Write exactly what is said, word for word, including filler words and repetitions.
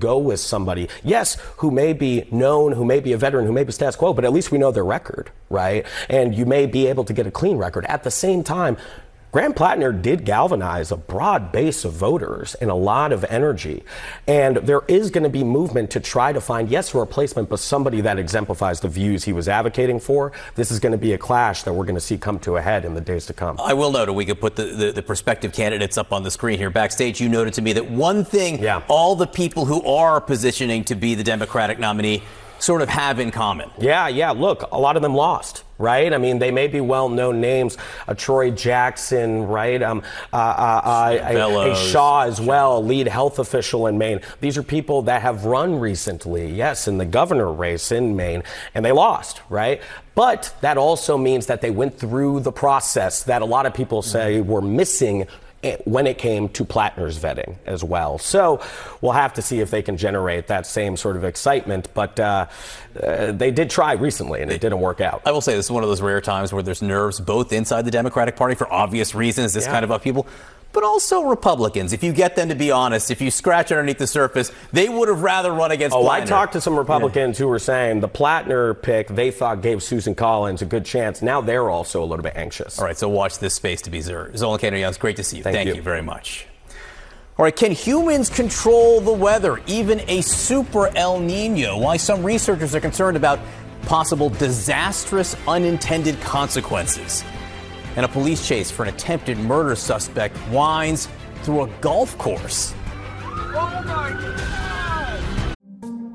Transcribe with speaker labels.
Speaker 1: go with somebody, yes, who may be known, who may be a veteran, who may be status quo, but at least we know their record, right? And you may be able to get a clean record. At the same time, Graham Plattner did galvanize a broad base of voters and a lot of energy. And there is going to be movement to try to find, yes, a replacement, but somebody that exemplifies the views he was advocating for. This is going to be a clash that we're going to see come to a head in the days to come.
Speaker 2: I will note, and we could put the, the, the prospective candidates up on the screen here. Backstage, you noted to me that one thing yeah. all the people who are positioning to be the Democratic nominee sort of have in common.
Speaker 1: Yeah, yeah. Look, a lot of them lost, right? I mean, they may be well-known names, uh, Troy Jackson, right? Um, uh, uh, uh, a, a Shaw as well, a lead health official in Maine. These are people that have run recently, yes, in the governor race in Maine, and they lost, right? But that also means that they went through the process that a lot of people say were missing when it came to Plattner's vetting as well. So we'll have to see if they can generate that same sort of excitement. But uh, uh, they did try recently, and it didn't work out.
Speaker 2: I will say this is one of those rare times where there's nerves both inside the Democratic Party for obvious reasons, this yeah. kind of upheaval, but also Republicans. If you get them to be honest, if you scratch underneath the surface, they would have rather run against
Speaker 1: Oh,
Speaker 2: Plattner.
Speaker 1: I talked to some Republicans yeah. who were saying the Plattner pick they thought gave Susan Collins a good chance. Now they're also a little bit anxious.
Speaker 2: All right, so watch this space to be Zer. Zolan Kano-Young, it's great to see you.
Speaker 1: Thank,
Speaker 2: Thank
Speaker 1: you.
Speaker 2: you very much. All right, can humans control the weather, even a super El Nino? Why some researchers are concerned about possible disastrous unintended consequences. And a police chase for an attempted murder suspect winds through a golf course.
Speaker 3: Oh my God.